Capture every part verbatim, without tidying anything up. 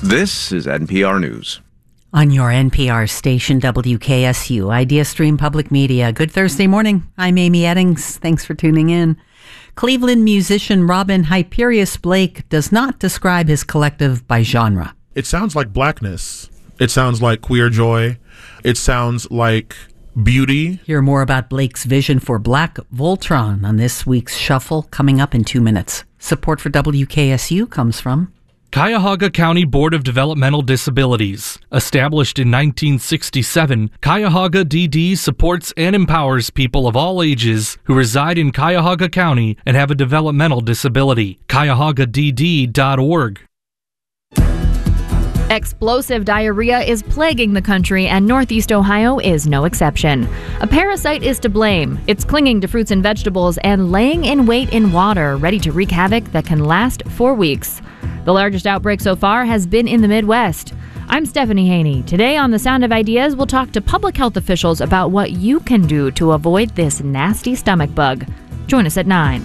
This is N P R News. On your N P R station, W K S U, Idea Stream Public Media. Good Thursday morning. I'm Amy Eddings. Thanks for tuning in. Cleveland musician Robin Hyperius Blake does not describe his collective by genre. It sounds like blackness. It sounds like queer joy. It sounds like beauty. Hear more about Blake's vision for Black Voltron on this week's Shuffle coming up in two minutes. Support for W K S U comes from Cuyahoga County Board of Developmental Disabilities. Established in nineteen sixty-seven, Cuyahoga D D supports and empowers people of all ages who reside in Cuyahoga County and have a developmental disability. Cuyahoga D D dot org. Explosive diarrhea is plaguing the country, and Northeast Ohio is no exception. A parasite is to blame. It's clinging to fruits and vegetables and laying in wait in water, ready to wreak havoc that can last for weeks. The largest outbreak so far has been in the Midwest. I'm Stephanie Haney. Today on The Sound of Ideas, we'll talk to public health officials about what you can do to avoid this nasty stomach bug. Join us at nine.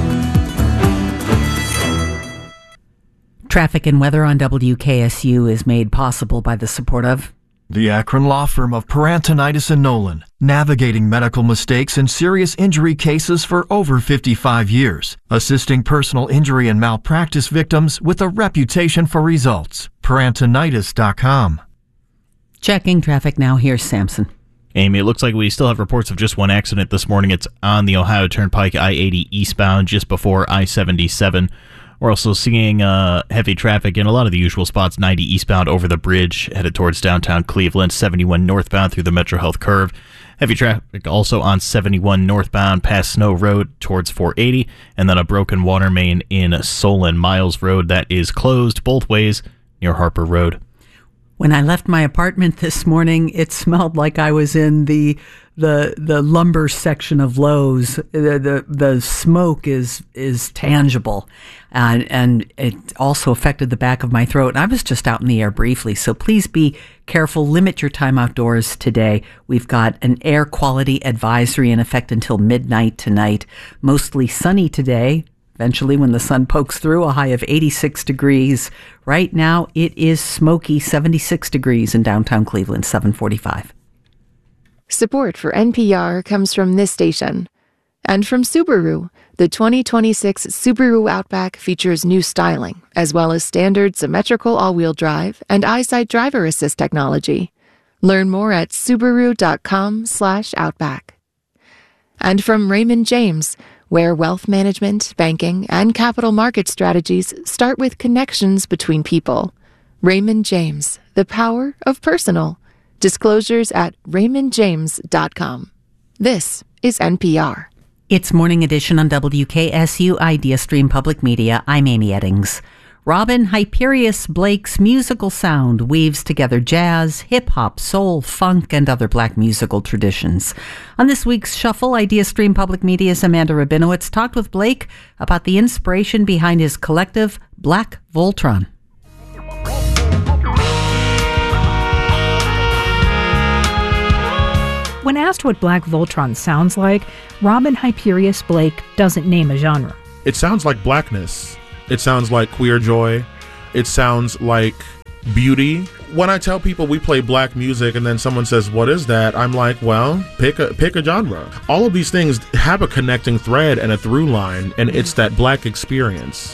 Traffic and weather on W K S U is made possible by the support of the Akron law firm of Parantonitis and Nolan, navigating medical mistakes and serious injury cases for over fifty-five years, assisting personal injury and malpractice victims with a reputation for results. Parantonitis dot com. Checking traffic now. Here's Samson. Amy, it looks like we still have reports of just one accident this morning. It's on the Ohio Turnpike, I eighty eastbound, just before I seventy-seven. We're also seeing uh, heavy traffic in a lot of the usual spots. ninety eastbound over the bridge, headed towards downtown Cleveland. seventy-one northbound through the Metro Health Curve. Heavy traffic also on seventy-one northbound past Snow Road towards four eighty. And then a broken water main in Solon Miles Road that is closed both ways near Harper Road. When I left my apartment this morning, it smelled like I was in the the the lumber section of Lowe's. The the, the smoke is is tangible, and and it also affected the back of my throat. And I was just out in the air briefly, so please be careful. Limit your time outdoors today. We've got an air quality advisory in effect until midnight tonight. Mostly sunny today. Eventually, when the sun pokes through, a high of eighty-six degrees. Right now, it is smoky, seventy-six degrees in downtown Cleveland, seven forty-five. Support for N P R comes from this station. And from Subaru, the twenty twenty-six Subaru Outback features new styling, as well as standard symmetrical all-wheel drive and EyeSight driver assist technology. Learn more at Subaru.com slash Outback. And from Raymond James, where wealth management, banking, and capital market strategies start with connections between people. Raymond James, the power of personal. Disclosures at raymond james dot com. This is N P R. It's Morning Edition on W K S U Idea Stream Public Media. I'm Amy Eddings. Robin Hyperius Blake's musical sound weaves together jazz, hip-hop, soul, funk, and other black musical traditions. On this week's Shuffle, Idea Stream Public Media's Amanda Rabinowitz talked with Blake about the inspiration behind his collective Black Voltron. When asked what Black Voltron sounds like, Robin Hyperius Blake doesn't name a genre. It sounds like blackness. It sounds like queer joy. It sounds like beauty. When I tell people we play black music and then someone says, what is that? I'm like, well, pick a pick a genre. All of these things have a connecting thread and a through line, and it's that black experience.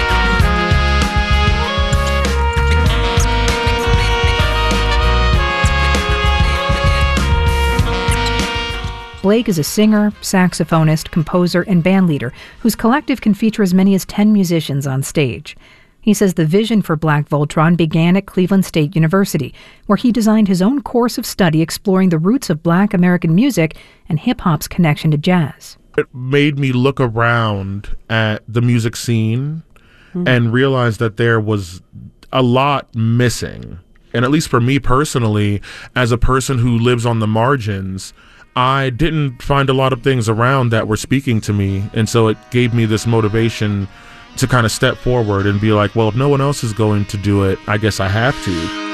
Blake is a singer, saxophonist, composer, and bandleader whose collective can feature as many as ten musicians on stage. He says the vision for Black Voltron began at Cleveland State University, where he designed his own course of study exploring the roots of Black American music and hip-hop's connection to jazz. It made me look around at the music scene mm-hmm. and realize that there was a lot missing. And at least for me personally, as a person who lives on the margins, I didn't find a lot of things around that were speaking to me, and so it gave me this motivation to kind of step forward and be like, well, if no one else is going to do it, I guess I have to.